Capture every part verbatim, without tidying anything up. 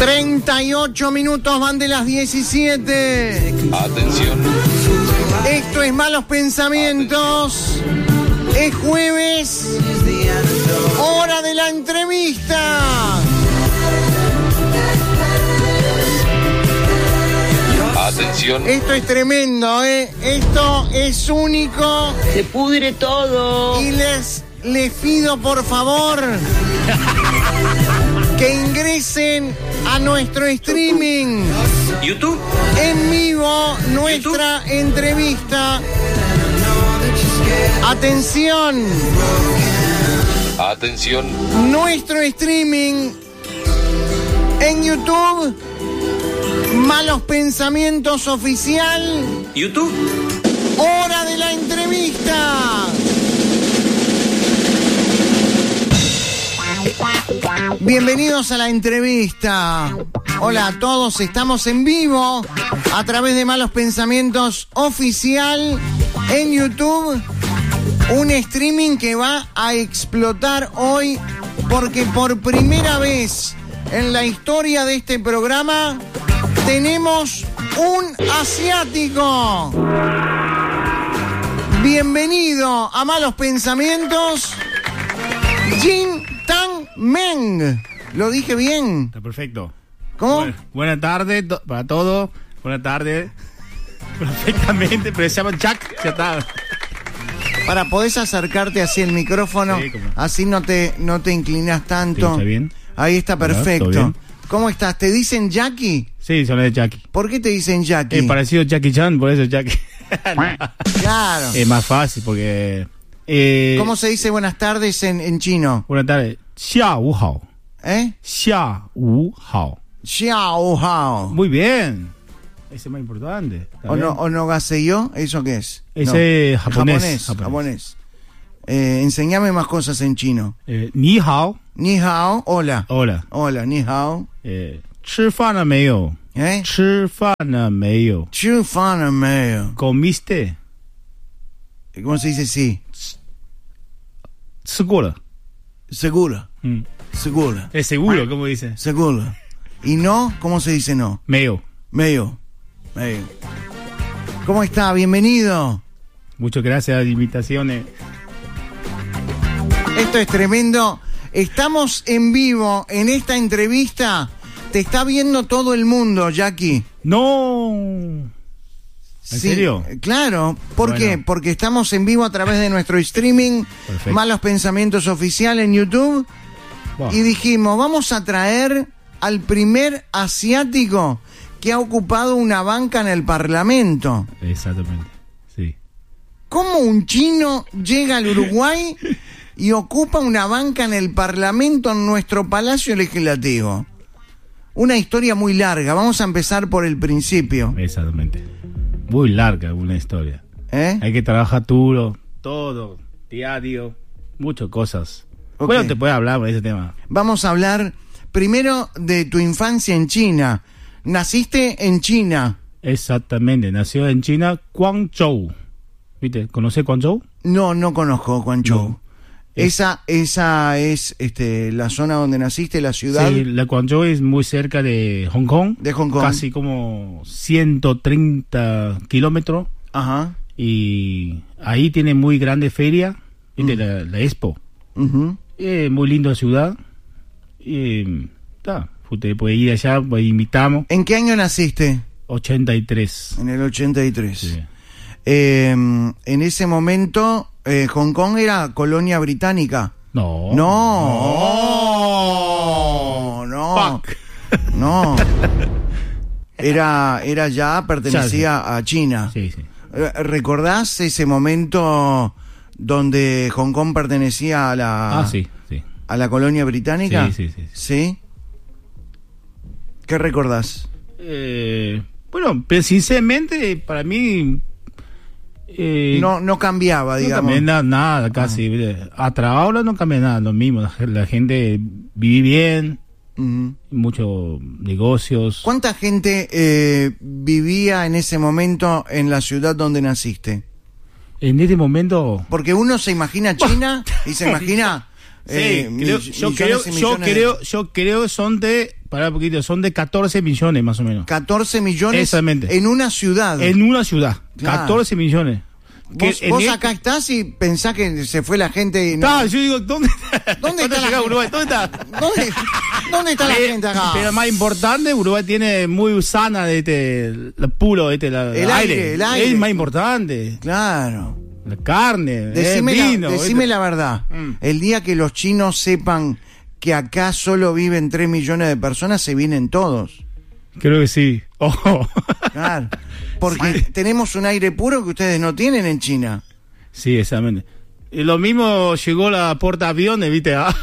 treinta y ocho minutos van de las diecisiete. Atención. Esto es Malos Pensamientos. Atención. Es jueves. Hora de la entrevista. Atención. Esto es tremendo, ¿eh? Esto es único. Se pudre todo. Y les, les pido, por favor, que ingresen a nuestro streaming. YouTube. En vivo, nuestra YouTube. Entrevista. Atención. Atención. Nuestro streaming en YouTube. Malos Pensamientos Oficial. YouTube. Hora de la entrevista. Bienvenidos a la entrevista. Hola a todos, estamos en vivo a través de Malos Pensamientos Oficial en YouTube. Un streaming que va a explotar hoy porque por primera vez en la historia de este programa tenemos un asiático. Bienvenido a Malos Pensamientos, Jin Tang Meng. ¿Lo dije bien? Está perfecto. ¿Cómo? Bueno, buenas tardes to- para todos. Buenas tardes. Perfectamente, pero se llama Jack. Ya está. Para, ¿podés acercarte hacia el micrófono? Sí, cómo. Así no te, no te inclinas tanto. Sí, ¿está bien? Ahí está perfecto. ¿Todo bien? ¿Cómo estás? ¿Te dicen Jackie? Sí, son de Jackie. ¿Por qué te dicen Jackie? Es parecido a Jackie Chan, por eso Jackie. Claro. Es más fácil porque... Eh, ¿Cómo se dice buenas tardes en, en chino? Buenas tardes. Xia Wu Hao. ¿Eh? Xia Wu Hao. Xiao Hao. Muy bien. Ese es más importante. ¿O no, o no gaseyo? ¿Eso qué es? Ese no. es japonés. Japonés. Japonés. japonés. Eh, enseñame más cosas en chino. Eh, Ni hao. Ni hao, hola. Hola. Hola, ni hao. Eh, 吃饭了没有? ¿Eh? 吃饭了没有? Chu fan medio. ¿Comiste? ¿Cómo se dice sí? 吃过了. Seguro. Mm. Seguro. Es seguro, ¿cómo dice? Seguro. ¿Y no? ¿Cómo se dice no? Medio. Medio. Medio. ¿Cómo está? Bienvenido. Muchas gracias, invitaciones. Esto es tremendo. Estamos en vivo en esta entrevista. Te está viendo todo el mundo, Jackie. No. ¿En Sí, serio? Claro. ¿Por Bueno. qué? Porque estamos en vivo a través de nuestro streaming. Perfecto. Malos Pensamientos Oficial en YouTube. Wow. Y dijimos, vamos a traer al primer asiático que ha ocupado una banca en el Parlamento. Exactamente, sí. ¿Cómo un chino llega al Uruguay y ocupa una banca en el Parlamento, en nuestro Palacio Legislativo? Una historia muy larga. Vamos a empezar por el principio. Exactamente. Muy larga una historia. ¿Eh? Hay que trabajar duro, todo, diario, muchas cosas. Ok. Bueno, te puedo hablar de ese tema. Vamos a hablar primero de tu infancia en China. Naciste en China. Exactamente, nació en China, Guangzhou. ¿Viste? ¿Conoces Guangzhou? No, no conozco Guangzhou. No. Es- Esa, esa es este, la zona donde naciste, la ciudad. Sí, la Guangzhou es muy cerca de Hong Kong. De Hong Kong. Casi como ciento treinta kilómetros. Ajá. Y ahí tiene muy grande feria, ¿viste? La, la Expo. Ujú. Eh, muy linda ciudad. Y está, usted puede ir allá, pues invitamos. ¿En qué año naciste? ochenta y tres. En el ochenta y tres. Sí. Eh, en ese momento, eh, Hong Kong era colonia británica. No. No. No. Fuck. No. Era, era ya, pertenecía a China. Sí, sí. Eh, ¿Recordás ese momento donde Hong Kong pertenecía a la, Ah, sí, sí. a la colonia británica? Sí, sí, sí. ¿Sí? ¿Qué recordás? Eh, bueno, pero sinceramente, para mí... Eh, No, no cambiaba, no digamos. cambia nada, nada casi. ¿viste? Hasta ahora no cambia nada, lo mismo. La, la gente vive bien, Ujú. muchos negocios. ¿Cuánta gente eh, vivía en ese momento en la ciudad donde naciste? En este momento... Porque uno se imagina China y se imagina... Sí, eh, creo- mill- yo, millones creo, y yo millones de- creo, yo creo son de Pará un poquito, son de catorce millones más o menos. catorce millones Exactamente. en una ciudad. En una ciudad, Claro. catorce millones. Vos, Que en vos este- acá estás y pensás que se fue la gente. Y no- Ah, yo digo, ¿dónde está? ¿Dónde está la llega gente? Uruguay? ¿Dónde está? ¿Dónde, ¿Dónde está la Eh, gente acá? Pero más importante, Uruguay tiene muy sana este, el puro, este, la, El aire, el aire. Es más importante. Claro. La carne, Decime, el vino. la, decime este. la verdad. Mm. El día que los chinos sepan que acá solo viven tres millones de personas, se vienen todos. Creo que sí. Ojo. Claro. Porque tenemos un aire puro que ustedes no tienen en China. Sí, exactamente. Y lo mismo llegó la portaaviones, ¿viste? Ah.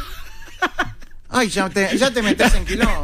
Ay, ya te, ya te metes en quilombo.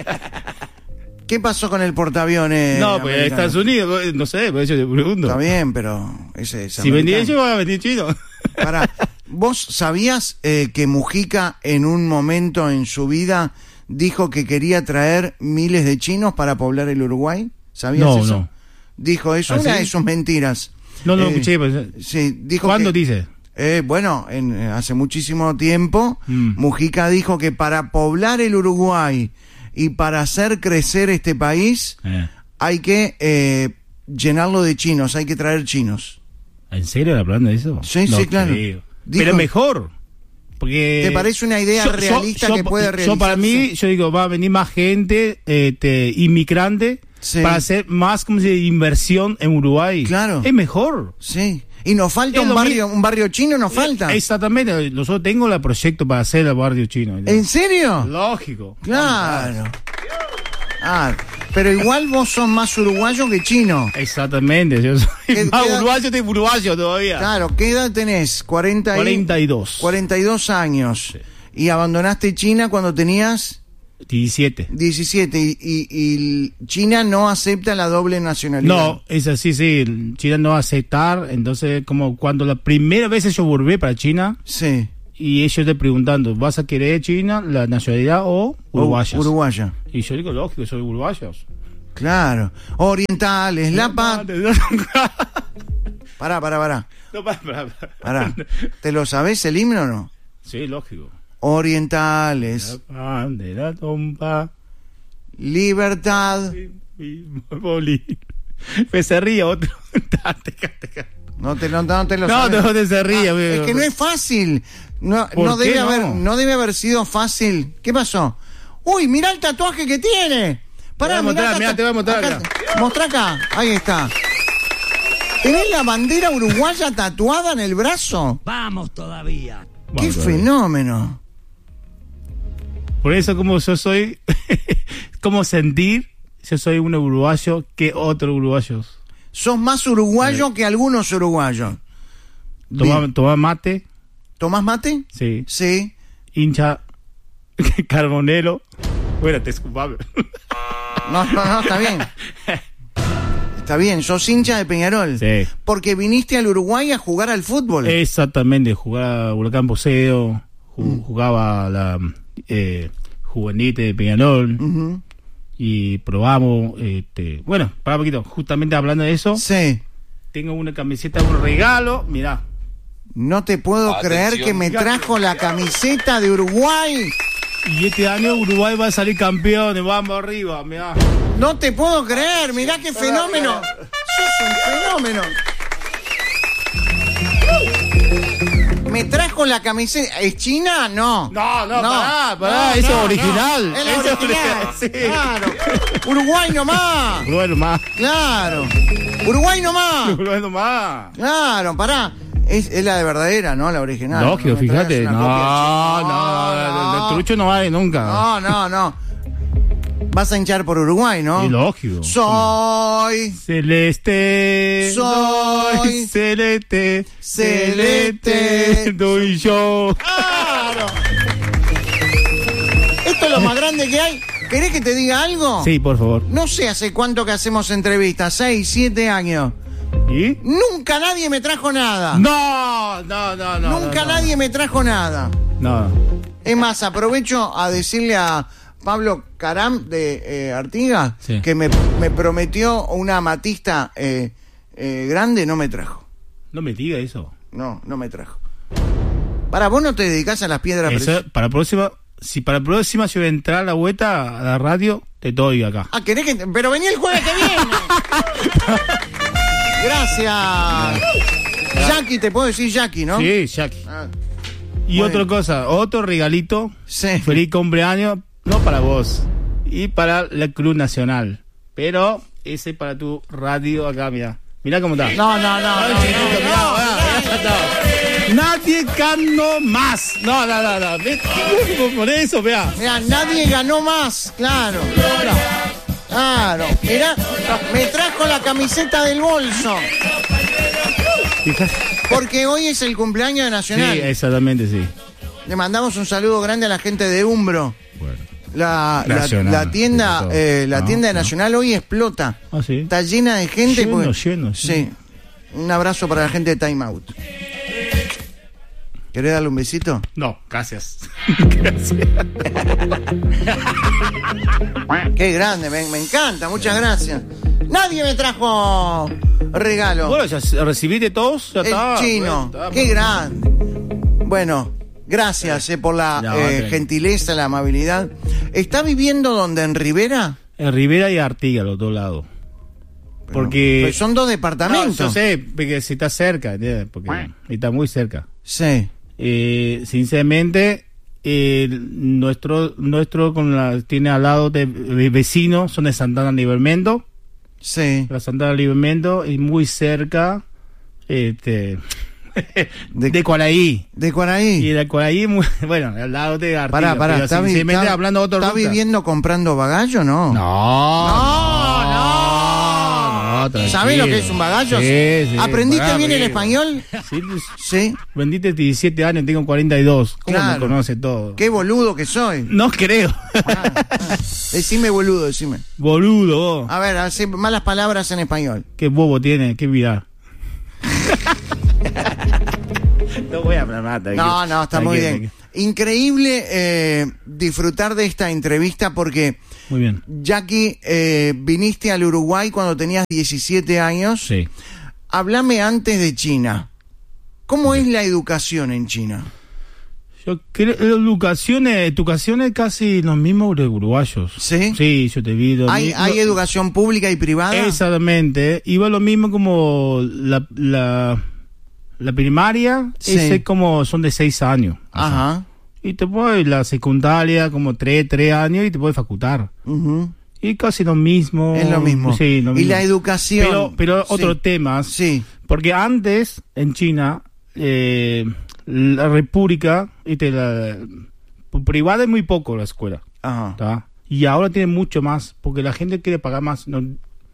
¿Qué pasó con el portaaviones? no, pues americano? Estados Unidos, no sé, por eso te pregunto. Está bien, pero ese es Si vendí americano. ellos, va a vender chino. Pará, ¿vos sabías eh, que Mujica en un momento en su vida dijo que quería traer miles de chinos para poblar el Uruguay? ¿Sabías No, eso? no. Dijo eso, ¿Ah, una sí? de sus mentiras. No, no, Eh, escuché. Pues, Sí, dijo ¿cuándo que, dice? eh, bueno, en, eh, hace muchísimo tiempo, Mm. Mujica dijo que para poblar el Uruguay y para hacer crecer este país, Eh. hay que eh, llenarlo de chinos, hay que traer chinos. ¿En serio la hablando de eso? Sí, No sí, claro. creo. Dijo- Pero mejor. Porque ¿Te parece una idea yo- yo- realista yo- que puede Yo realizarse? para mí, yo digo, va a venir más gente, este, inmigrante, Sí. para hacer más como se dice, inversión en Uruguay. Claro. Es mejor. Sí, y nos falta Es un lo barrio, un barrio chino, nos falta. Exactamente. Nosotros tengo el proyecto para hacer el barrio chino. ¿En serio? Lógico. Claro. Ah, pero igual vos sos más uruguayo que chino. Exactamente. Yo soy ¿Qué- más qué edad- uruguayo que uruguayo todavía. Claro, ¿qué edad tenés? cuarenta y- cuarenta y dos. cuarenta y dos años. Y abandonaste China cuando tenías diecisiete. diecisiete. Y, y- y China no acepta la doble nacionalidad. No, es así, sí. China no va a aceptar. Entonces, como cuando la primera vez yo volví para China Sí. y ellos te preguntando, ¿vas a querer China, la nacionalidad o uruguayas? U- Uruguaya. Y yo digo, lógico, soy uruguayos. Claro. Orientales, la paz. Pará, pará, pará. No, para, para, para. Pará. ¿Te lo sabés el himno o no? Sí, lógico. Orientales, La pan de la tomba. libertad. y Boli. Pues se ríe otro. No te, no, no te lo No, sabes. no te se ríe. Ah, amigo. es que no es fácil. No, ¿Por no qué debe no? haber, no debe haber sido fácil. ¿Qué pasó? Uy, mirá el tatuaje que tiene. Pará, Te voy a mirá mostrar, acá, mirá, te voy a mostrar acá. acá. Mostrá acá. Ahí está. ¿Tenés la bandera uruguaya tatuada en el brazo? Vamos todavía. ¡Qué Vamos a ver. fenómeno! Por eso, como yo soy, como sentir, yo soy un uruguayo que otro uruguayo. Sos más uruguayo que algunos uruguayos. Toma, Bien. toma mate, ¿Tomás mate? sí. Sí. Hincha carbonero. Bueno, te escupame. No, no, no, está bien. Está bien, sos hincha de Peñarol. Sí. Porque viniste al Uruguay a jugar al fútbol. Exactamente, jugaba Huracán Poseo, ju- jugaba la eh, juvenil de Peñarol Ujú. y probamos, este, bueno, para un poquito, justamente hablando de eso, Sí. tengo una camiseta, un regalo, mirá. No te puedo Atención. creer que me trajo la camiseta de Uruguay. Y este año Uruguay va a salir campeón, vamos arriba, mirá. No te puedo creer, mirá qué fenómeno. Sos un fenómeno. Me trajo la camiseta. ¿Es china? No. No, no, pará, pará, eso es original. Es la Eso es original. original, sí. Claro. Uruguay nomás. Uruguay nomás, Claro. Uruguay nomás. Uruguay nomás. Claro, pará. Es, es la de verdadera, ¿no? La original. Lógico, No me traigas fíjate, una no, copia china. no, no, el trucho no vale nunca. No, no, no. Vas a hinchar por Uruguay, ¿no? Y lógico. Soy Celeste, Soy celeste, celeste. celeste, doy yo. ¡Claro! Esto es lo más grande que hay. ¿Querés que te diga algo? Sí, por favor. No sé hace cuánto que hacemos entrevistas, seis, siete años. ¿Y? Nunca nadie me trajo nada. No, no, no, no. Nunca no, no. nadie me trajo nada. No. Es más, aprovecho a decirle a Pablo Caram de eh, Artigas Sí. que me, me prometió una amatista eh, eh, grande, no me trajo. No me diga eso. No, no me trajo. Para, vos no te dedicás a las piedras Eso, preciosas. para la próxima, si para la próxima yo voy a entrar a la vuelta a la radio, te doy acá. Ah, ¿querés que...? Pero vení el jueves que viene. Gracias. Jackie, te puedo decir Jackie, ¿no? Sí, Jackie. Ah, Y bueno. otra cosa, otro regalito. Sí. Feliz cumpleaños, no para vos, y para la Cruz Nacional. Pero ese para tu radio acá, mira. Mirá cómo está. No, no, no. Ay, no, chiquito, no, mirá, no, mirá, mirá, no. Nadie ganó más. No, no, no, no. Ve- Por eso, vea. Mirá, nadie ganó más, claro. Claro, mirá, me trajo la camiseta del bolso. Fíjate. Porque hoy es el cumpleaños de Sí, Nacional. exactamente, sí. Le mandamos un saludo grande a la gente de Umbro. Bueno. La, la, Nacional, la tienda, sí, de todo. eh, la No, tienda de no. Nacional hoy explota. Ah, sí. Está llena de gente. Lleno, porque- lleno, sí. Sí. Un abrazo para la gente de Time Out. ¿Querés darle un besito? No, gracias. Gracias. Qué grande, me, me encanta, muchas gracias. Nadie me trajo regalo. Bueno, ya se- recibiste todos, ya El está. chino, Bueno, está, qué grande. Bueno, gracias eh, por la No, eh, tranquilo. gentileza, la amabilidad. ¿Está viviendo donde, en Rivera? En Rivera y Artigas, los dos lados. Porque Pues son dos departamentos. No, yo sé, porque si está cerca, ¿entiendes? Porque está muy cerca. Sí. Eh, sinceramente, eh, nuestro nuestro con la tiene al lado de, de vecinos, son de Santana Libermento. Sí. La Santana Libermento y muy cerca este De- de, Cuaraí. ¿De Cuaraí? Y de Cuaraí, muy, bueno, al lado de Artigas. Pará, pará, pero ¿está, vi- sinceramente, está- hablando de otra ¿está ruta. viviendo comprando bagallo o no? No, No, no. no, tranquilo. ¿Sabés lo que es un bagallo? Sí, sí. ¿Aprendiste Pará, bien el amigo. español? Sí, pues, Sí. vendiste diecisiete años, tengo cuarenta y dos. ¿Cómo Claro. me conoce todo? Qué boludo que soy. No creo. Decime boludo, decime. Boludo, vos. A ver, hace malas palabras en español. Qué bobo tiene, qué vida. No voy a hablar más. tranquilo. No, no, está muy Tranquilo, bien. tranquilo. Increíble eh, disfrutar de esta entrevista porque, Muy bien. Jackie, eh, viniste al Uruguay cuando tenías diecisiete años. Sí. Háblame antes de China. ¿Cómo es la educación en China? Yo creo, la educación, es- educación es casi los mismos de uruguayos. ¿Sí? Sí, yo te vi. lo ¿Hay, mismo. hay educación pública y privada? Exactamente. Iba lo mismo como la, la, la primaria, Sí. ese como son de seis años. Ajá. Y te puedes la secundaria como tres, tres años y te puedes facultar. Ujú. Y casi lo mismo. Es lo mismo. Sí, lo Y mismo. la educación. Pero, pero Sí. otros temas. Sí. Porque antes, en China, eh, la república, ¿viste? La, privada es muy poco la escuela. Ajá. ¿Tá? Y ahora tiene mucho más, porque la gente quiere pagar más. No,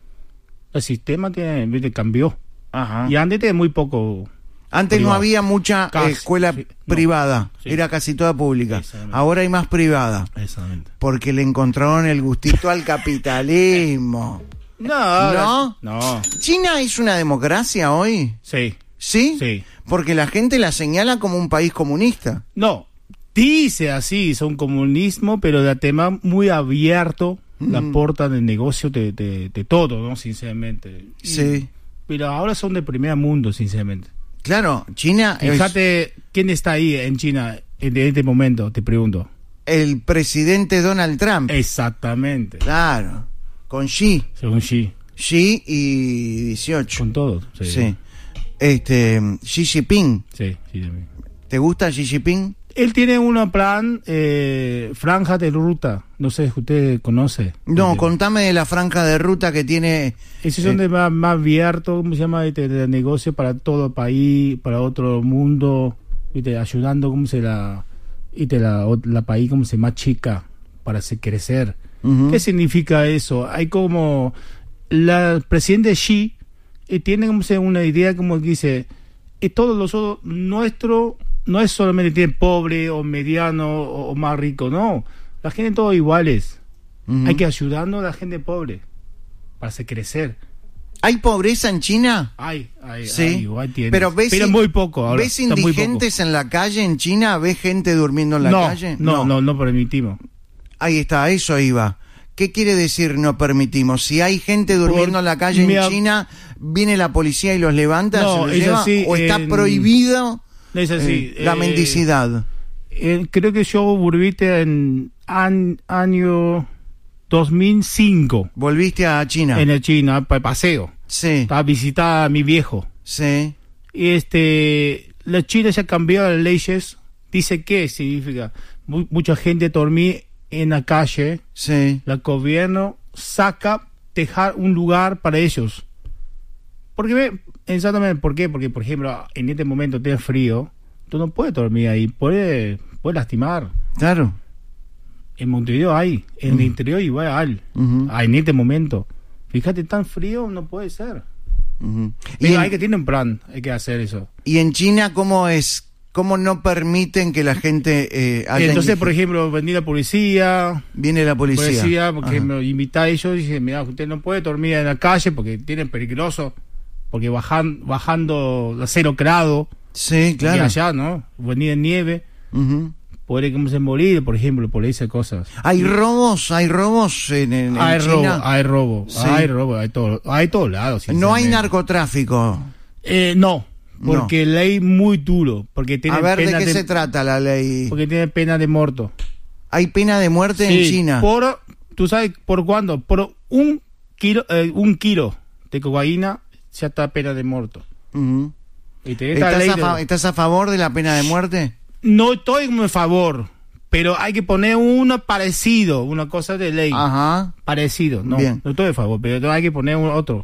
el sistema tiene, ¿viste? Cambió. Ajá. Y antes tenía muy poco. Antes no privado. había mucha Casi, eh, escuela sí. No. privada, Sí. era casi toda pública. Exactamente. Ahora hay más privada, Exactamente. porque le encontraron el gustito al capitalismo. No, ¿No? No. ¿China es una democracia hoy? Sí. ¿Sí? Sí. Porque la gente la señala como un país comunista. No, dice así, son comunismo, pero de tema muy abierto, la Mm. puerta del negocio de, de, de todo, ¿no? Sinceramente. Y- Sí. Pero ahora son de primer mundo, sinceramente. Claro, China es Fíjate, ¿quién está ahí en China en este momento? Te pregunto. el presidente Donald Trump. Exactamente. Claro, con Xi. Según Xi. Xi y dieciocho. Con todo. Sí. Sí. Este, Xi Jinping. Sí, sí, también. ¿Te gusta Xi Jinping? Él tiene un plan, eh, franja de ruta. No sé si usted conoce. No, Eh, contame de la franja de ruta que tiene. Esos son eh, de más, más abierto, ¿cómo se llama? De, de negocio para todo país, para otro mundo, ¿viste? Ayudando, ¿cómo se la, ¿viste? La, ot- la país, ¿cómo se más chica para hacer crecer? Ujú. ¿Qué significa eso? Hay como, la presidente Xi eh, tiene como se, una idea como que dice, eh, todos los otros, nuestro, no es solamente tiene pobre o mediano o, o más rico, no, la gente todos iguales. Ujú. Hay que ayudarnos a la gente pobre para hacer crecer. ¿Hay pobreza en China? Ay, ay, Sí. ay, igual tienes. Pero ves, Pero in- muy poco ahora. ¿ves está muy poco. indigentes en la calle en China? ¿Ves gente durmiendo en la no, calle? No, no, no permitimos. Ahí está, a eso iba. ¿Qué quiere decir no permitimos? Si hay gente durmiendo Por- en la calle mi en ab- China, ¿viene la policía y los levanta? No, ¿se los es lleva? así, ¿O está en- prohibido No es así. eh, la eh, mendicidad? eh, creo que yo volví en an, año dos mil cinco. Volviste a China. En el China, para paseo. Sí. Para visitar a mi viejo. Sí. Y este, la China ya cambió las leyes. Dice que significa mu- mucha gente dormir en la calle. Sí. El gobierno saca dejar un lugar para ellos. Porque ve, exactamente, ¿por qué? Porque, por ejemplo, en este momento tiene frío, tú no puedes dormir ahí, puede, puede lastimar. Claro. En Montevideo hay, en Mm. el interior igual hay, Ujú. ah, en este momento. Fíjate, tan frío no puede ser. Ujú. Y, Pero en, hay que tener un plan, hay que hacer eso. y en China, ¿cómo es? ¿Cómo no permiten que la gente eh, haya Entonces, indi- por ejemplo, venir la policía, viene la policía? policía, porque Ajá. me invita a ellos y dice, mira, usted no puede dormir en la calle porque tienen peligroso, porque bajan, bajando a cero grado, Sí, y claro. allá, ¿no? Venir en nieve, Ujú. podría como se morir, por ejemplo, por esas cosas. ¿Hay robos? ¿Hay robos en, en- en Hay robo, China? hay robo, Sí. hay robo, hay todo, hay todos lados. No hay sinceramente. narcotráfico. Eh, no, porque ley muy duro, porque tiene A ver, ¿de pena qué de, se trata la ley? porque tiene pena de muerto. ¿Hay pena de muerte en Sí, China? Por, ¿tú sabes por cuándo? Por un kilo, eh, un kilo de cocaína ya está pena de muerto. Ujú. Y tiene esta ¿Estás, ley a de- fa- ¿Estás a favor de la pena de muerte? No estoy en favor, pero hay que poner uno parecido, una cosa de ley. Ajá. Parecido, no, Bien. no estoy a favor, pero hay que poner un otro.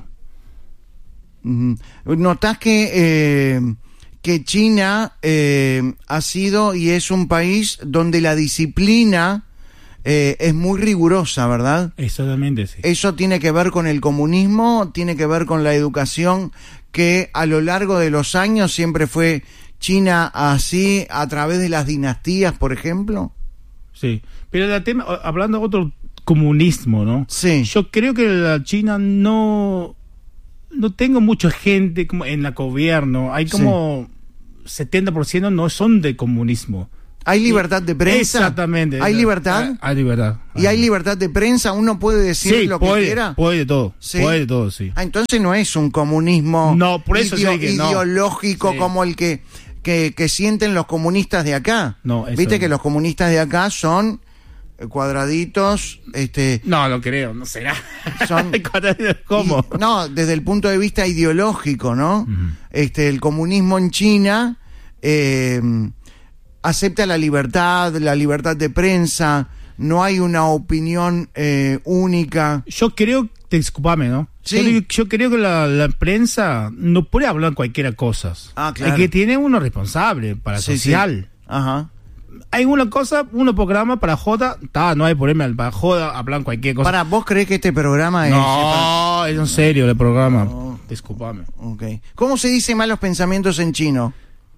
Ujú. ¿Notás que, eh, que China eh, ha sido y es un país donde la disciplina eh, es muy rigurosa, ¿verdad? Exactamente, sí. ¿Eso tiene que ver con el comunismo? ¿Tiene que ver con la educación que a lo largo de los años siempre fue China así a través de las dinastías, por ejemplo? Sí, pero el tema, hablando de otro comunismo, ¿no? Sí. Yo creo que la China no, no tengo mucha gente como en el gobierno, hay como setenta por ciento no son de comunismo. ¿Hay libertad de prensa? Exactamente. ¿Hay libertad? Hay, hay libertad. ¿Y hay libertad de prensa? ¿Uno puede decir Sí, lo que puede, quiera? puede todo, Sí. puede todo, sí. Ah, entonces no es un comunismo No, por eso yo dije, no. ideológico Sí. como el que, que, que sienten los comunistas de acá. No, eso Viste no. que los comunistas de acá son eh, cuadraditos, este, No, no creo, no será. Son- ¿Cómo? y- no, desde el punto de vista ideológico, ¿no? Este, el comunismo en China eh, acepta la libertad, la libertad de prensa, no hay una opinión eh, única. Yo creo, disculpame, ¿no? Sí. Yo, digo- yo creo que la, la prensa no puede hablar cualquier cosa. Ah, claro. Es que tiene uno responsable para Sí, social. sí. Ajá. Hay una cosa, uno programa para joda, ta, no hay problema, para joda hablan cualquier cosa. Para, ¿vos creés que este programa es... no, es en serio el programa. No. Disculpame. Ok. ¿Cómo se dice malos pensamientos en chino?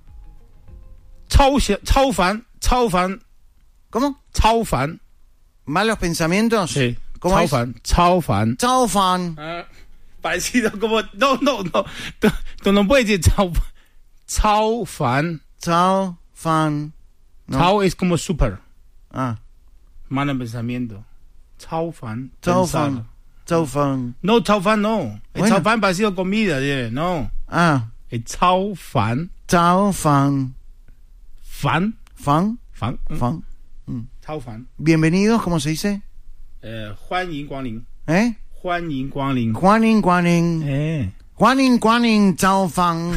Chao, chao fan, chao fan, ¿Cómo? chao fan. ¿Malos pensamientos? Sí. ¿Cómo chao es? fan, chao fan. Chao fan. Ah, parecido como, no, no, no. Tú, tú no puedes decir chao, chao fan. Chao fan. No. Chao es como super. Ah. Malo pensamiento. Chao fan. Chao pensar. fan. Chao fan. No, chao fan no. El Bueno. chao fan parecido a comida, ¿sí? No. Ah. El chao fan. Chao fan. Fan. Fan. Fan. mm, Fan. Chao fan. Bienvenidos, ¿cómo se dice? Eh, 欢迎光临. ¿Eh? 欢迎光临. Juanin, Juanin. Eh. Juanin, Juanin, chao fan.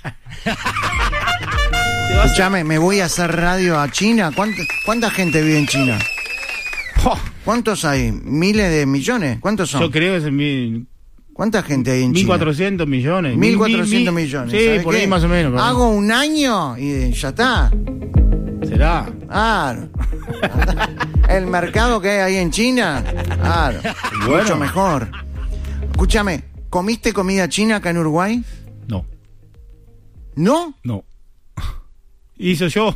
Escuchame, me voy a hacer radio a China. ¿Cuánta, cuánta gente vive en China? Oh, ¿Cuántos hay? ¿Miles de millones? ¿Cuántos son? yo creo que es mil, ¿Cuánta gente hay en mil China? cuatrocientos millones. mil Mil- cuatrocientos mil- millones. Sí, ¿sabe por qué? ahí más o menos. por ahí. Hago un año y ya está. ¿Será? Claro. El mercado que hay ahí en China, claro, Bueno. mucho mejor. Escúchame, ¿comiste comida china acá en Uruguay? No, ¿No? no. Hizo yo.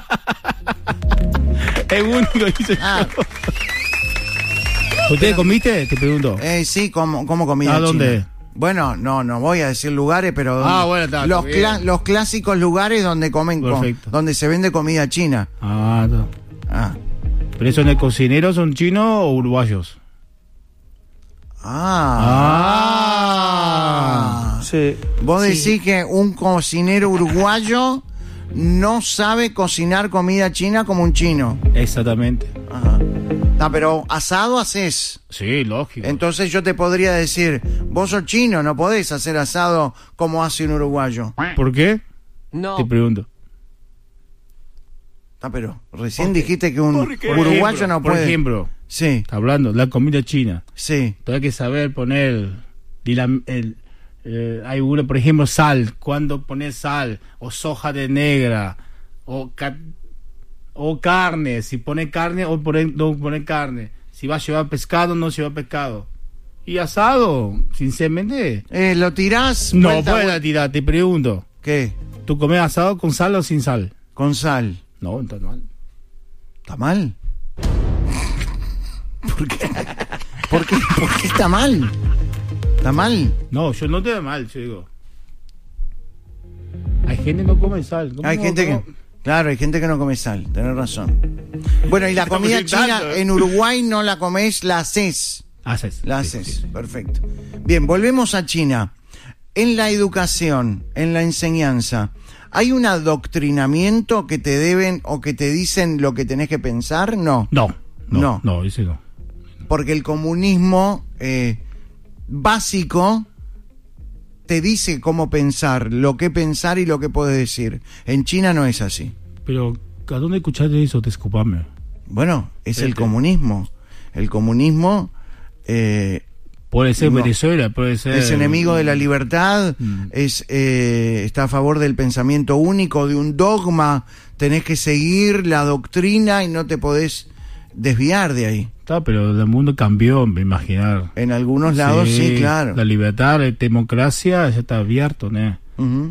El único que hizo Ah. yo. ¿Usted comiste? Te pregunto. Eh, sí, como, como comida ¿A dónde? china. Bueno, no, no voy a decir lugares, pero Ah, donde- bueno, está, los, está bien. cla- los clásicos lugares donde comen, co- Perfecto. donde se vende comida china. Ah, no. Ah, ¿Pero esos de cocineros son chinos o uruguayos? ah. Sí. Vos decís que un cocinero uruguayo no sabe cocinar comida china como un chino. Exactamente. Ajá. Ah, pero asado haces. Sí, lógico. Entonces yo te podría decir, vos sos chino, no podés hacer asado como hace un uruguayo. ¿Por qué? No. Te pregunto. Ah, pero recién dijiste que un Por uruguayo ejemplo, no por puede. ejemplo, Sí, está hablando la comida china. sí. Tú hay que saber poner y la- el, eh, hay uno, por ejemplo, sal, cuando pones sal, o soja de negra, o ca- o carne, si pone carne o pone, no pone carne, si va a llevar pescado, no lleva pescado. Y asado, sinceramente, Eh, ¿Lo tirás? no vuelta, puedes vuelta? tirar, te pregunto. ¿Qué? ¿Tú comes asado con sal o sin sal? Con sal. No, entonces no. ¿Está mal? ¿Por qué? ¿Por qué? ¿Por qué está mal? ¿Está mal? No, yo no te veo mal, yo digo. Hay gente que no come sal. ¿Cómo Hay no? gente ¿Cómo? que... Claro, hay gente que no come sal, tenés razón. Bueno, y la Estamos comida gritando, china ¿eh? en Uruguay no la comés, la haces. Haces. La sí, haces, sí, sí. perfecto. Bien, volvemos a China. En la educación, en la enseñanza, ¿hay un adoctrinamiento que te deben o que te dicen lo que tenés que pensar? No. No, no, No. no, ese no. Porque el comunismo eh, básico te dice cómo pensar, lo que pensar y lo que puedes decir. En China no es así. Pero, ¿a dónde escuchaste eso? Disculpame. Bueno, es el Este. comunismo. El comunismo eh, Puede ser No. Venezuela, puede ser... es enemigo de la libertad, Mm. es eh, está a favor del pensamiento único, de un dogma. Tenés que seguir la doctrina y no te podés desviar de ahí. Está, pero el mundo cambió, me imaginar. En algunos lados sí, claro. La libertad, la democracia ya está abierto, ¿no? Ujú.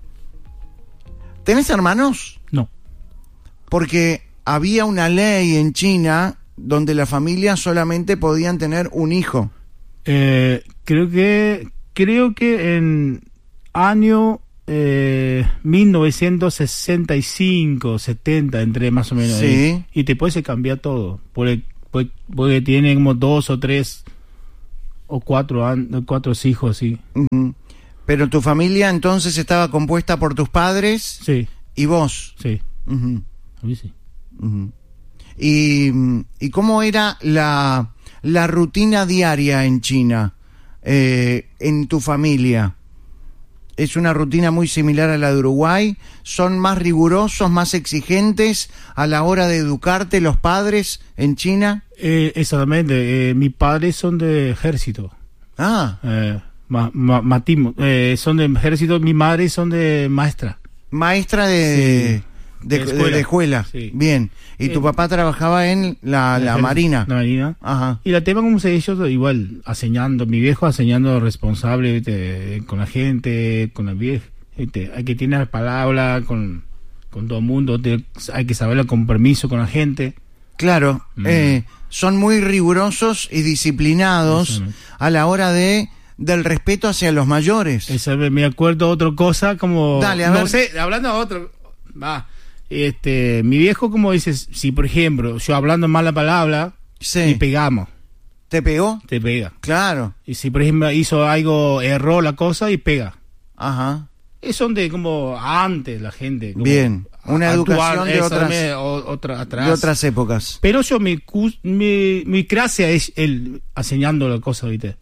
¿Tenés hermanos? No. Porque había una ley en China donde las familias solamente podían tener un hijo. Eh, creo que creo que en año eh, mil novecientos sesenta y cinco, setenta, entre más o menos. Sí. Ahí. Y después se cambia todo. Porque, porque, porque tienen como dos o tres o cuatro, an- cuatro hijos, sí. Ujú. Pero tu familia entonces estaba compuesta por tus padres Sí, y vos. sí. Ujú, A mí sí. ujú. ¿Y, ¿Y cómo era la, la rutina diaria en China, eh, en tu familia? ¿Es una rutina muy similar a la de Uruguay? ¿Son más rigurosos, más exigentes a la hora de educarte los padres en China? Eh, exactamente. Eh, mis padres son de ejército. Ah, Eh, ma, ma- matimo, eh, son de ejército. Mi madre son de maestra. maestra de, Sí. de, De de- escuela. de escuela. Sí. Bien. ¿Y tu Eh, papá trabajaba en la, la Ejército- Marina? La marina. Ajá. Y la tema, como se dice, igual, enseñando, mi viejo enseñando responsable ¿viste? Con la gente, con la vieja. ¿Viste? Hay que tener palabra con, con todo el mundo, te- hay que saberlo con permiso con la gente. Claro. Mm. eh, son muy rigurosos y disciplinados Exactamente. a la hora de del respeto hacia los mayores. Esa vez me acuerdo otra cosa, como... Dale, a no ver. sé, hablando de otro... Va, este, mi viejo, como dices, si por ejemplo, yo hablando mala palabra, y Sí. pegamos, ¿Te pegó? te pega. Claro. Y si por ejemplo hizo algo, erró la cosa y pega. Ajá. Es son de como antes la gente. Como Bien. Una educación de esa otras- me- o- otra atrás. De otras épocas. Pero yo, mi, cus- mi, mi gracia es el enseñando la cosa, ¿viste?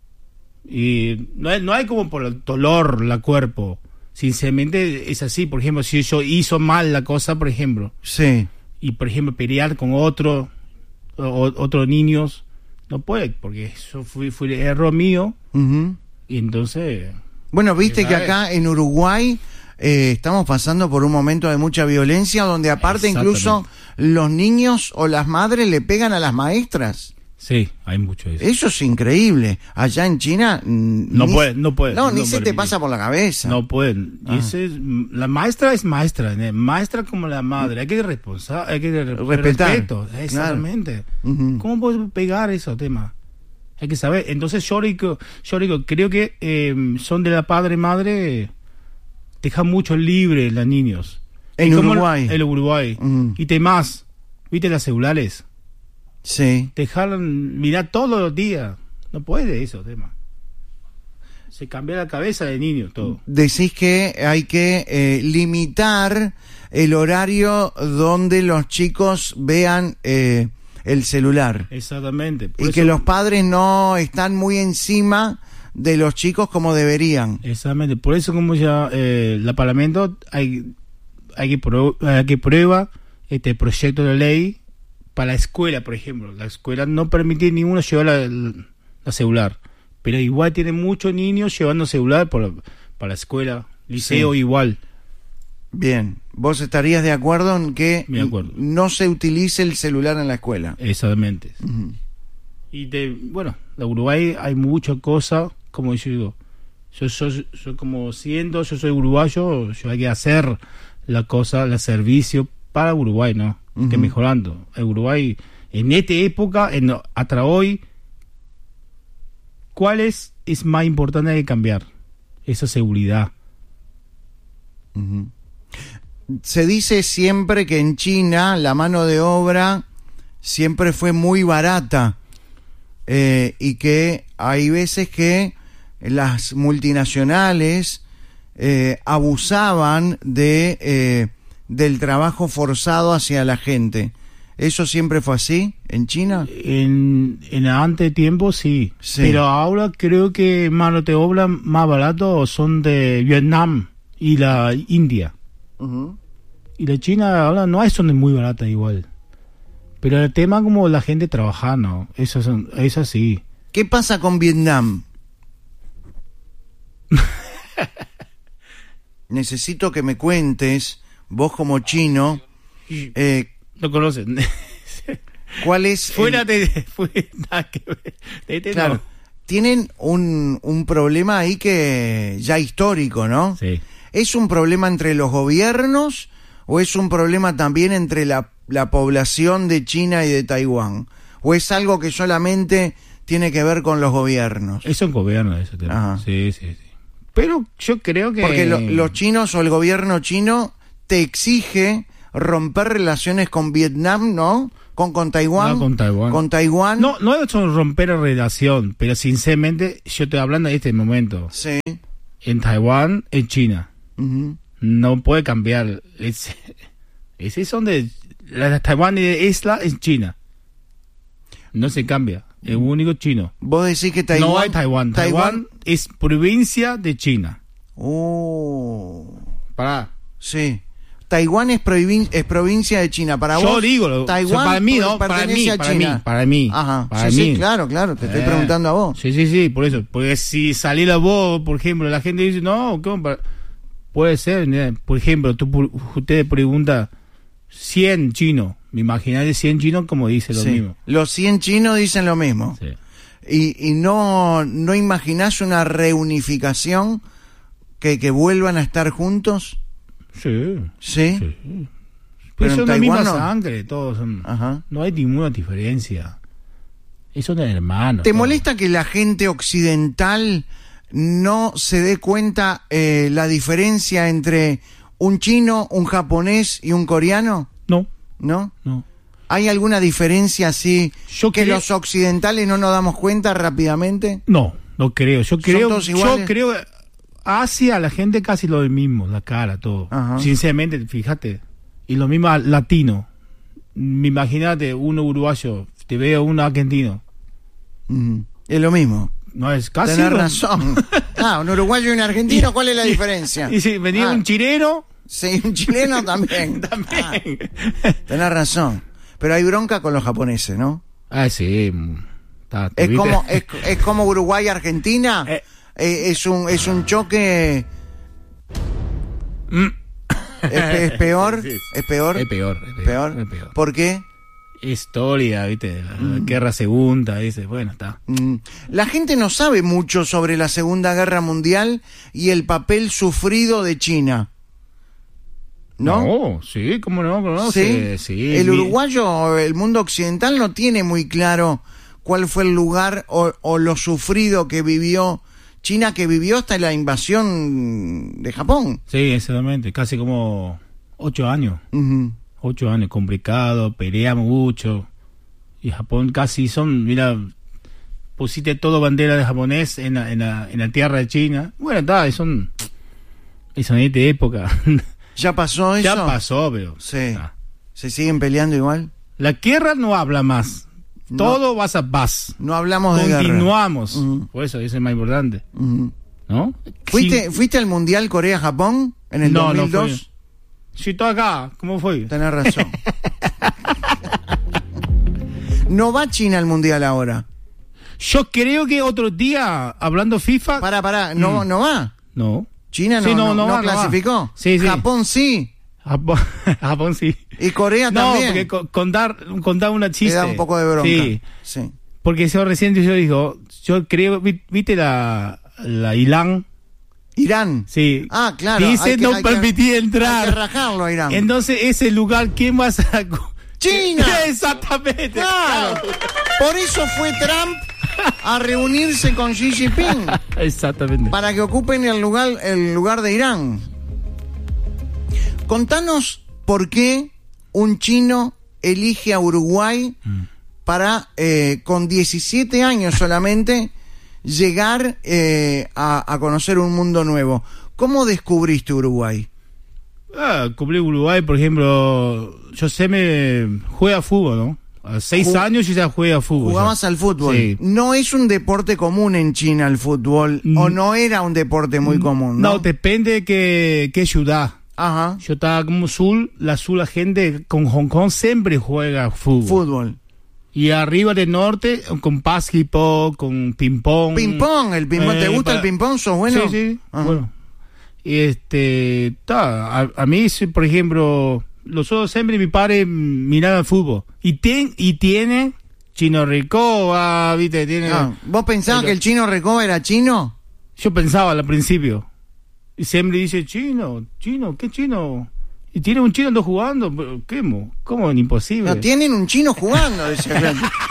Y no hay, no hay como por el dolor la cuerpo. Sinceramente es así. Por ejemplo, si yo hizo mal la cosa, por ejemplo, Sí. y por ejemplo pelear con otro, o, otros niños, no puede, porque eso fue, fue error mío. Ujú. Y entonces... Bueno, viste que ¿Sabes? acá en Uruguay eh, estamos pasando por un momento de mucha violencia donde aparte incluso los niños o las madres le pegan a las maestras. Sí, hay mucho de eso. Eso es increíble. Allá en China... mm, No ni- puede, no puede. No, ni no se te permite. pasa por la cabeza. No pueden. Y Ah. ese es- la maestra es maestra, ¿no? Maestra como la madre. Hay que responsar, hay que re- Respetar. respeto, exactamente. Ujú. ¿Cómo puedes pegar eso, tema? Hay que saber. Entonces yo digo, yo digo, creo que eh, son de la padre y madre, dejan mucho libre los niños. En Y como Uruguay. En Uruguay. Ujú. Y temas, ¿viste las celulares? Sí. Dejaron mirar todos los días. No puede eso, tema. Se cambia la cabeza del niño, todo. Decís que hay que eh, limitar el horario donde los chicos vean eh, el celular. Exactamente. Por y eso, que los padres no están muy encima de los chicos como deberían. Exactamente. Por eso, como ya eh, el Parlamento hay, hay que pro, hay que prueba este proyecto de ley para la escuela, por ejemplo. La escuela no permite ninguno llevar la, la celular. Pero igual tiene muchos niños llevando celular por, para la escuela, liceo sí. Igual. Bien, ¿vos estarías de acuerdo en que de acuerdo. no se utilice el celular en la escuela? Exactamente. Uh-huh. Y de, bueno, en Uruguay hay muchas cosas, como yo digo, yo soy, yo como siendo, yo soy uruguayo, yo hay que hacer la cosa, el servicio para Uruguay, ¿no? Uh-huh. Que mejorando. En Uruguay, en esta época, en, hasta hoy, ¿cuál es, es más importante de cambiar? Esa seguridad. Uh-huh. Se dice siempre que en China la mano de obra siempre fue muy barata eh, y que hay veces que las multinacionales eh, abusaban de eh, del trabajo forzado hacia la gente. ¿Eso siempre fue así en China? En, en antes tiempo sí. sí, pero ahora creo que mano de obra más barato son de Vietnam y la India. Uh-huh. Y la China ahora no hay, son muy baratas igual. Pero el tema como la gente trabaja, no, eso son, es así. ¿Qué pasa con Vietnam? Necesito que me cuentes, vos como chino, eh, lo conocen. ¿Cuál es? Fuera el... de, fue nada que ver. De, de, claro, no. Tienen un, un problema ahí que ya histórico, ¿no? Sí. ¿Es un problema entre los gobiernos o es un problema también entre la, la población de China y de Taiwán? ¿O es algo que solamente tiene que ver con los gobiernos? Es un gobierno ese tema. Ajá. Sí, sí, sí. Pero yo creo que... Porque lo, los chinos o el gobierno chino te exige romper relaciones con Vietnam, ¿no? Con, con Taiwán. No, con Taiwán. Con Taiwán. No, no es romper la relación, pero sinceramente yo estoy hablando de este momento. Sí. En Taiwán, en China. Uh-huh. No puede cambiar. Es, es son de la Taiwán y isla en China. No se cambia. Es único chino. Vos decís que Taiwán... No hay Taiwán. Taiwán, Taiwán es provincia de China. Oh. Pará. Sí. Taiwán es, provin- es provincia de China. Para Yo vos, digo, Taiwán o sea, para mí, ¿no? Para mí, a para China. mí, para mí. Ajá. Para sí, mí. sí, claro, claro. Te estoy eh. preguntando a vos. Sí, sí, sí, por eso. Porque si saliera vos, por ejemplo, la gente dice, no, ¿cómo? Para... Puede ser, ¿no? Por ejemplo, tú, usted pregunta cien chinos. Me imaginaré cien chinos como dice lo sí. mismo. Los cien chinos dicen lo mismo. Sí. Y, y no, no imaginás una reunificación que, que vuelvan a estar juntos. Sí. Sí. sí. Pero son la misma no. sangre, todos son. Ajá. No hay ninguna diferencia. Son hermanos. ¿Te todos. molesta que la gente occidental no se dé cuenta eh, la diferencia entre un chino, un japonés y un coreano? No. ¿No? No. ¿Hay alguna diferencia así yo que creo... los occidentales no nos damos cuenta rápidamente? No, no creo. Yo creo, todos iguales? yo creo Asia la gente casi lo mismo, la cara, todo. Ajá. Sinceramente, fíjate. Y lo mismo latino. Imagínate uno uruguayo, te veo uno argentino. Mm, es lo mismo. No es casi. Tenés lo... razón. Ah, un uruguayo y un argentino, ¿cuál es la diferencia? Y si venía ah. un chileno. Sí, un chileno también. También. Ah, tenés razón. Pero hay bronca con los japoneses, ¿no? Ah, sí. Ta, es, como, es, es como Uruguay-Argentina. Eh. Eh, es un es un choque. Mm. ¿Es, es peor? Sí, sí. ¿Es peor? Es peor. Es peor. peor. Es peor. ¿Por qué? Historia, ¿viste? La mm. guerra segunda, dice. Bueno, está. Mm. La gente no sabe mucho sobre la Segunda Guerra Mundial y el papel sufrido de China. ¿No? No, sí, cómo no, no ¿Sí? sí. El uruguayo, el mundo occidental no tiene muy claro cuál fue el lugar o, o lo sufrido que vivió China, que vivió hasta la invasión de Japón. Sí, exactamente, casi como ocho años. Uh-huh. Ocho años, complicado, peleamos mucho. Y Japón casi son, mira, pusiste todo bandera de japonés en la, en la, en la tierra de China. Bueno, está, son... Es una época. ¿Ya pasó eso? Ya pasó, pero... Sí. Ah. ¿Se siguen peleando igual? La guerra no habla más. No. Todo vas a paz. No hablamos de guerra. Continuamos. Uh-huh. Por eso, eso es más importante. Uh-huh. ¿No? ¿Fuiste, Sí. ¿Fuiste al Mundial Corea-Japón en el No, dos mil dos? no fui. Sí, estoy acá. ¿Cómo fue? Tenés razón. No va China al Mundial ahora. Yo creo que otro día, hablando FIFA... Pará, pará, ¿no, Mm. no va? No. China no, Sí, no, no, no no va, no clasificó. va. Sí, sí. Japón sí. Japón, Japón sí. Y Corea No, también. porque con- contar, contar una Le chiste. da un poco de bronca. Sí. Sí. Porque yo recién yo dijo, yo creo, vi- viste la, la Irán. Irán. Sí. Ah, claro. Dice hay que- no hay que- permití Hay entrar. que rajarlo a Irán. Entonces, ese lugar, ¿quién va a sacar? ¡China! Exactamente. Claro. Por eso fue Trump a reunirse con Xi Jinping. Exactamente. Para que ocupen el lugar, el lugar de Irán. Contanos por qué un chino elige a Uruguay Mm. para, eh, con diecisiete años solamente, llegar eh, a, a conocer un mundo nuevo. ¿Cómo descubriste Uruguay? Ah, cubrí Uruguay, por ejemplo, yo sé, me juega fútbol, ¿no? A seis Ju- años yo ya juega fútbol. Jugabas ya. al fútbol. Sí. No es un deporte común en China el fútbol, Mm. o no era un deporte muy común, ¿no? No, depende de qué, qué ciudad. Ajá. Yo estaba como sur, la sur la gente con Hong Kong siempre juega fútbol. Fútbol. Y arriba del norte con básquetbol, con ping pong. Ping pong, el ping pong. ¿Te Eh, gusta para- el ping pong? ¿Sos bueno? Sí, sí. Ajá. Bueno. Y este, ta, a, a mí, sí, por ejemplo, los otros siempre mi padre miraba el fútbol. Y, ten, y tiene Chino Recoba, ¿viste? Tiene, Ah, ¿vos pensabas Pero- que el chino Recoba era chino? Yo pensaba al principio. Y siempre dice, chino, chino, ¿qué chino? Y tiene un chino ando jugando, pero ¿qué? mo? ¿Cómo? Imposible. No, tienen un chino jugando, decía.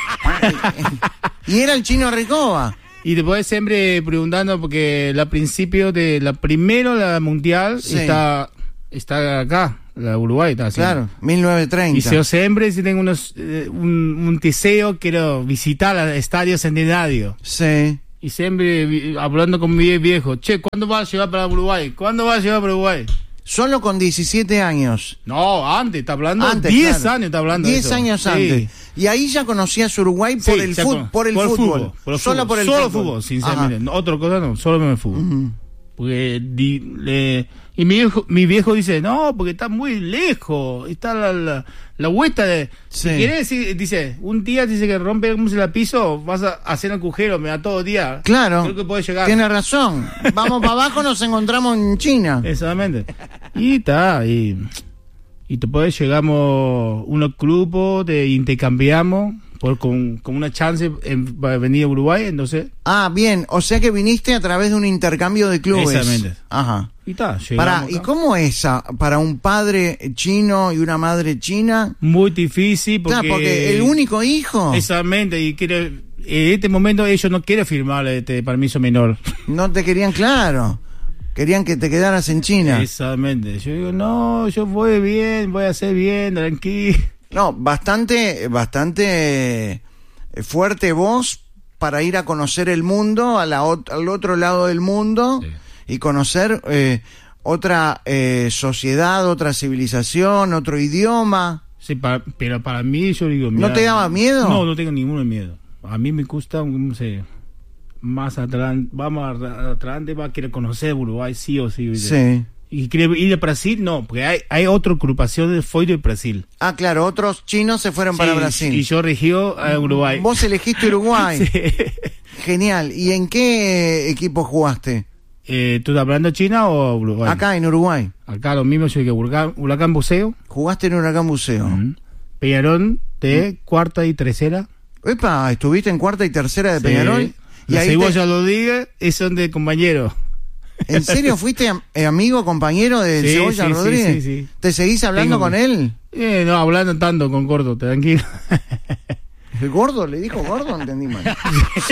Y era el chino Recoba. Y después siempre preguntando, porque al principio de la primera, la mundial, Sí. está, está acá, la Uruguay está haciendo. Claro, mil novecientos treinta. Y yo siempre, si tengo unos, eh, un, un deseo, quiero visitar el Estadio Centenario. Sí. Y siempre vi- hablando con mi viejo, che, ¿cuándo vas a llevar para Uruguay? ¿Cuándo vas a llevar para Uruguay? Solo con diecisiete años. No, antes, está hablando, Antes, diez claro. años está hablando de diez eso. años Sí. antes. Y ahí ya conocías Uruguay por Sí, el ya fut- con- por el por fútbol. por el Solo fútbol. por el Solo fútbol. fútbol, sinceramente. Ajá. No, otra cosa no, solo por el fútbol. Ujú. Porque di- le- y mi viejo, mi viejo dice, no, porque está muy lejos, está la, la, la vuelta de... Sí. Si querés, si- dice, un día dice que rompe como se la piso, vas a hacer un agujero, me da todo día. Claro. Creo que puede llegar. Tiene razón. Vamos para abajo, nos encontramos en China. Exactamente. Y está, y, y después llegamos unos grupos, de intercambiamos por, con, con una chance en, para venir a Uruguay, entonces... Ah, bien. O sea que viniste a través de un intercambio de clubes. Exactamente. Ajá. Y está, llegamos Para, ¿y acá. cómo es a- para un padre chino y una madre china? Muy difícil porque... Claro, porque el único hijo Exactamente, y quiere, en este momento ellos no quieren firmar este permiso menor. no te querían, claro. Querían que te quedaras en China. Exactamente. Yo digo, no, yo voy bien, voy a hacer bien, tranquilo. No, bastante, bastante eh, fuerte voz para ir a conocer el mundo, a la ot- al otro lado del mundo, Sí. y conocer eh, otra eh, sociedad, otra civilización, otro idioma. Sí, para- pero para mí yo digo... ¿No mira, te daba miedo? No, no tengo ningún miedo. A mí me gusta, no sé, más adelante, vamos a- adelante, va a querer conocer Uruguay, sí o sí. ¿viste? Sí. ¿Y quiere ir a Brasil? No, porque hay, hay otra agrupación de fue de Brasil. Ah, claro, otros chinos se fueron para Sí, Brasil. Y yo regió a Uruguay. Vos elegiste Uruguay. Sí. Genial. ¿Y en qué equipo jugaste? Eh, ¿Tú estás hablando China o Uruguay? Acá, en Uruguay. Acá lo mismo, yo que Huracán, Huracán Buceo, Jugaste en Huracán Buceo. Peñarol de cuarta y tercera. Epa, ¿estuviste en cuarta y tercera de Sí. Peñarol? Y La ahí te- cebolla lo diga, es son de compañeros. ¿En serio fuiste am- eh, amigo, compañero de Sí, Cebolla sí, sí, Rodríguez? sí, sí. ¿Te seguís hablando Tengo- con él? Eh, no, hablando tanto con Gordo, tranquilo. ¿El gordo? ¿Le dijo gordo? Entendí mal. Sí,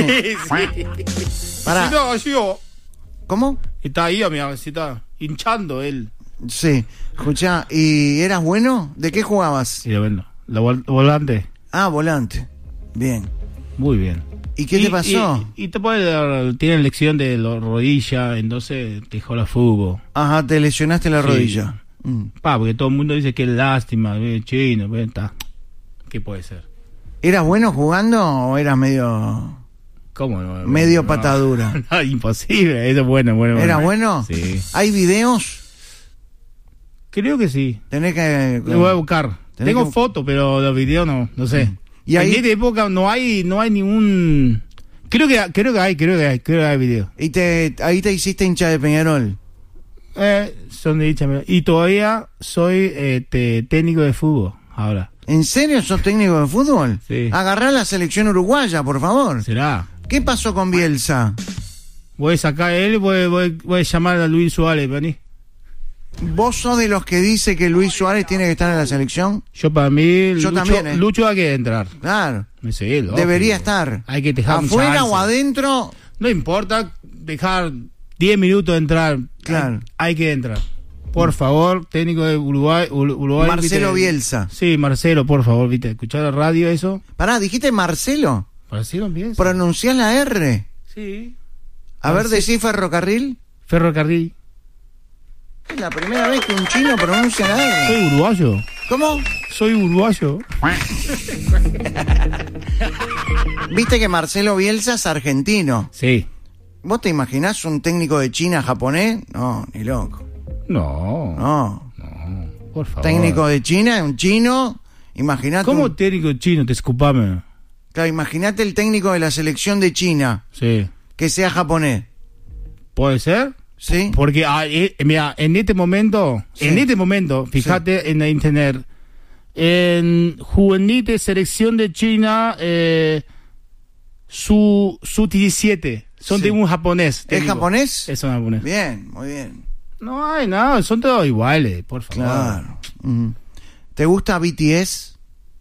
sí. Pará. Sí, no, yo. ¿Cómo? Está ahí, amigo, se está hinchando él. Sí. Escuchá, ¿y eras bueno? ¿De qué jugabas? Y bueno, la vol- volante, Ah, volante. Bien. muy bien. ¿Y qué te pasó? Y, y te puede dar, tienen lección de la rodilla, entonces te dejó la fútbol. Ajá, te lesionaste la Sí. rodilla. Mm. Pa, porque todo el mundo dice que es lástima, eh, chino, pues, está. ¿Qué puede ser? ¿Eras bueno jugando o eras medio ¿Cómo no? medio No. patadura? No, imposible, eso es bueno, bueno. ¿Era bueno. bueno? Sí. ¿Hay videos? Creo que sí. Tenés que... Lo voy a buscar. Tenés Tengo que- fotos, pero los videos no, no sé. Y ahí- En esta época no hay, no hay ningún. Creo que, creo que hay, creo que hay, creo que hay videos. Y te, ahí te hiciste hincha de Peñarol. Eh, son de dicha. Y todavía soy este, técnico de fútbol ahora. ¿En serio sos técnico de fútbol? Sí. Agarrá la selección uruguaya, por favor. ¿Será? ¿Qué pasó con Bielsa? Voy a sacar a él y voy, voy, voy a llamar a Luis Suárez, vení. ¿Vos sos de los que dice que Luis Suárez tiene que estar en la selección? Yo para mí, Yo Lucho, también, ¿eh? Lucho hay que entrar. Claro. Sí, lógico. Debería estar. Hay que dejar un ¿Afuera chance. o adentro? No importa dejar diez minutos de entrar. Claro. Hay, hay que entrar. Por favor, técnico de Uruguay. Ur- Uruguay Marcelo ¿viste? Bielsa. Sí, Marcelo, por favor, ¿viste? ¿Escuchar la radio eso? Pará, dijiste Marcelo. Marcelo Bielsa. Pronunciás la R. Sí. A ver, Marcelo. decí ferrocarril. Ferrocarril. Es la primera vez que un chino pronuncia la R. Soy uruguayo. ¿Cómo? Soy uruguayo. Viste que Marcelo Bielsa es argentino. Sí. ¿Vos te imaginás un técnico de China japonés? No, ni loco. No. No. No. Por favor. Técnico de China, un chino. Imaginate. ¿Cómo un- técnico chino? Te escupame. Claro, imaginate el técnico de la selección de China Sí. que sea japonés. ¿Puede ser? ¿Sí? Porque, ah, eh, mira, en este momento, Sí. en este momento, fíjate en la internet, en juvenil de selección de China, eh, su, su diecisiete, son Sí. de un japonés. ¿Es técnico. japonés? Es un japonés. Bien, muy bien. No hay nada, son todos iguales, por favor. Claro. Mm. ¿Te gusta B T S?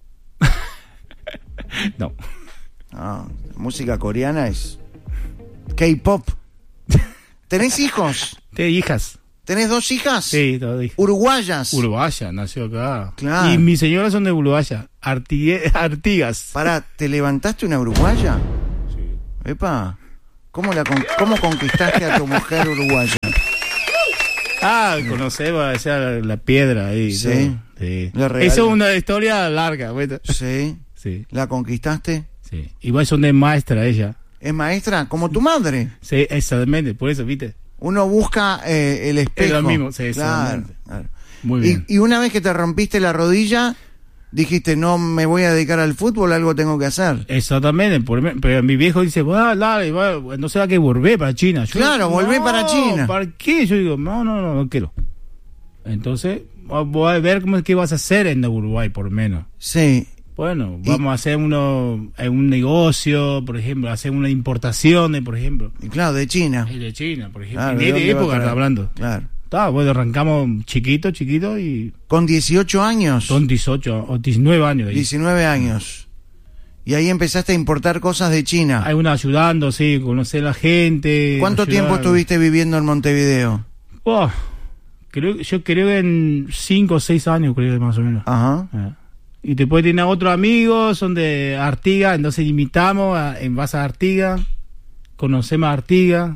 No. Ah, música coreana es K-pop. ¿Tenés hijos? ¿Te hijas? ¿Tenés dos hijas? Sí, todo hijas. Uruguayas. Uruguaya, nació acá. Claro. Y mis señoras son de Uruguaya, Artigue- Artigas. Pará, ¿te levantaste una uruguaya? Sí. Epa, ¿cómo, la con- ¿cómo conquistaste a tu mujer uruguaya? Ah, conocemos esa la piedra ahí. Sí. ¿no? Sí. Le regalé. Eso es una historia larga, güey. Sí, Sí, ¿la conquistaste? sí. Igual son de maestra ella. ¿Es maestra? Como tu madre. Sí, exactamente, por eso, ¿viste? Uno busca eh, el espejo. Es lo mismo, sí, claro, exactamente. claro. Muy Y, bien. y una vez que te rompiste la rodilla, dijiste, no me voy a dedicar al fútbol, algo tengo que hacer. Exactamente, por me- pero mi viejo dice, va, dale, va, no se va a que volver para China. Yo, Claro, volvé "No, para China". ¿Para qué? Yo digo, no, no, no, no quiero. Entonces, voy a ver cómo es que vas a hacer en Uruguay, por lo menos. Sí. Bueno, Y- vamos a hacer uno, eh, un negocio, por ejemplo, hacer una importación, por ejemplo. Y claro, de China. Es de China, por ejemplo. Claro, en ¿de esta dónde va a época traer? está hablando. Claro. Está, bueno, arrancamos chiquito, chiquito y Con dieciocho años. son dieciocho o diecinueve años. ahí. diecinueve años. Y ahí empezaste a importar cosas de China. Hay uno ayudando, sí, conocer a la gente. ¿Cuánto ayudar. tiempo estuviste viviendo en Montevideo? Oh, creo, yo creo que en cinco o seis años, creo que más o menos. Ajá. Ah. Y después tiene otros amigos, son de Artigas, entonces invitamos a, en base a Artigas, conocemos a Artigas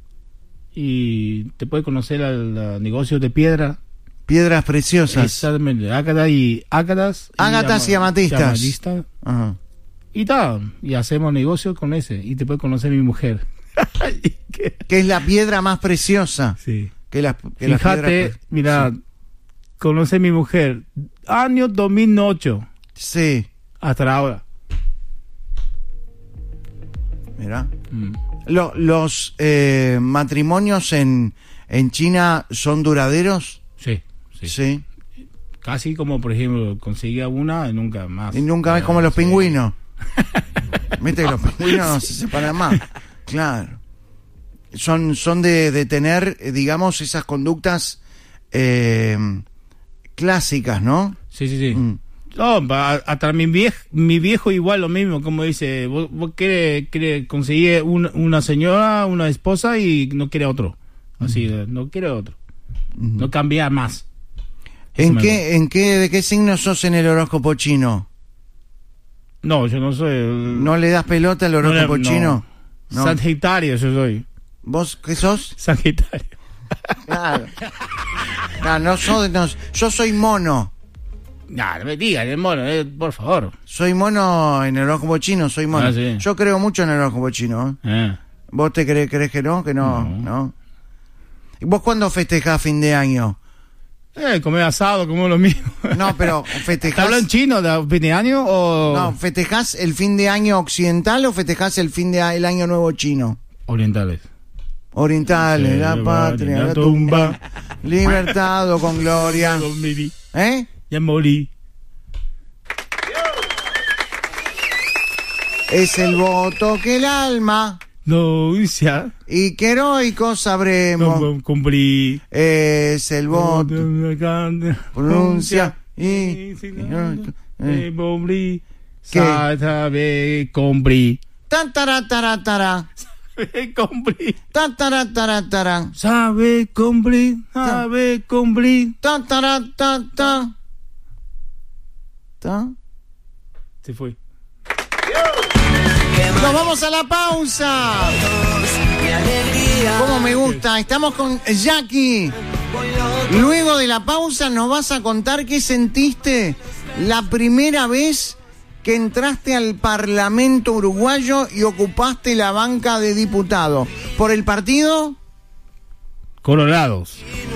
y te puedes conocer al negocio de piedra. Piedras preciosas. Exactamente, ágatas y ágatas. Ágatas y amatistas. amatistas. Ajá. Y tal, y hacemos negocio con ese. Y te puedes conocer a mi mujer. ¿Y qué? Que es la piedra más preciosa. Sí. Que las, que las Fíjate, piedras pre- mira, conocí a mi mujer, año dos mil ocho, Sí. hasta ahora. Mira. Mm. Lo- ¿Los eh, matrimonios en, en China son duraderos? Sí, sí, Sí. Casi como, por ejemplo, conseguía una y nunca más. Y nunca ves como los Sí. pingüinos. Viste que los pingüinos no se separan más. Claro. Son, son de, de tener, eh, digamos, esas conductas eh, clásicas, ¿no? Sí, sí, sí. Mm. No, pa- hasta mi viejo, mi viejo igual lo mismo, como dice, vos, vos querés, querés conseguir un- una señora, una esposa y no quiere otro. Así, eh, no quiere otro. No cambia más. Eso ¿En me qué, en qué, de qué signo sos en el horóscopo chino? No, yo no soy... el- ¿No le das pelota al horóscopo no, chino? No. No. Sagitario yo soy. ¿Vos qué sos? Sagitario. Claro. No, no sos, no, yo soy mono. Nah, no me digas, el mono, eh, por favor. Soy mono en el horóscopo chino, soy mono. Ah, sí. Yo creo mucho en el horóscopo chino. ¿eh? Eh. ¿Vos te crees, crees que no? Que no, No. no. ¿Y vos cuándo festejás fin de año? Eh, comer asado, como lo mismo. No, pero ¿Te festejás... hablan chino de fin de año o...? No, ¿festejás el fin de año occidental o festejás el fin de a- el año nuevo chino? Orientales. Orientales, Se la va patria, en la la tumba, tumba. libertad o con gloria. Ya morí. ¿Eh? Ya morí. Es el voto que el alma No, ya. y que heroico sabremos. No cumplí. Es el voto. Pronuncia y... Eh, cumplí. ¿Qué? Sabe, cumplí. Tan, tará, tará, tará. Sabe, cumplí. Tan, tará, tará, tará. Sabe, cumplí. Sabe, cumplí. Tan, tará, ta, ta. Ta. Se fue. Nos vamos a la pausa. Como me gusta. Estamos con Jackie. Luego de la pausa nos vas a contar qué sentiste la primera vez que entraste al Parlamento uruguayo y ocupaste la banca de diputado. ¿Por el partido? Colorados.